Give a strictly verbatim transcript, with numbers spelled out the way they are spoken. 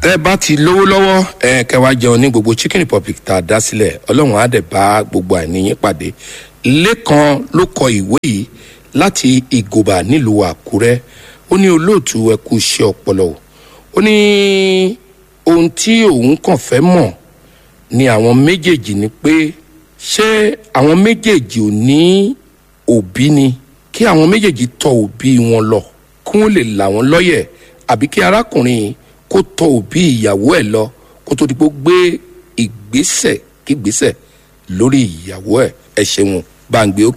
tẹ́ bá ti lówó lọ́wọ́ ẹ kẹwàá jẹun ní gbogbo Chicken Republic tá a dá sílẹ̀ ọlọ́run á dẹ̀ bá gbogbo àìníyín pàdé. Lẹ́kan ló kọ ìwé yìí láti Ìgòbà nílùú Àkúrẹ́. Ó ní olóòtú ẹ kú iṣẹ́ ọpọlọ o. Ó ní ohun tí òun kàn fẹ́ mọ̀ ni àwọn méjèèjì ni pé ṣé àwọn méjèèjì ò ní òbí ni kí àwọn méjèèjì tọ òbí wọn lọ kí wọ́n lè là wọ́n lọ́yẹ̀ àbí kí arákùnrin kó tọ òbí ìyàwó ẹ̀ lọ kó tó di pé ó gbé ìgbésẹ̀ kígbésẹ̀ lórí ìyàwó ẹ̀ ẹ̀ ṣeun bá ń gbé òkè.